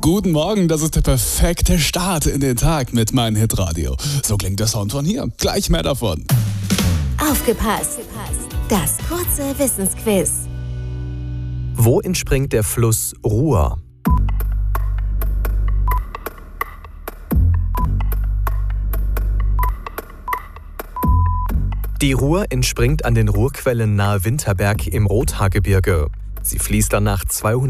Guten Morgen, das ist der perfekte Start in den Tag mit meinem Hitradio. So klingt der Sound von hier. Gleich mehr davon. Aufgepasst! Das kurze Wissensquiz. Wo entspringt der Fluss Ruhr? Die Ruhr entspringt an den Ruhrquellen nahe Winterberg im Rothaargebirge. Sie fließt dann nach 200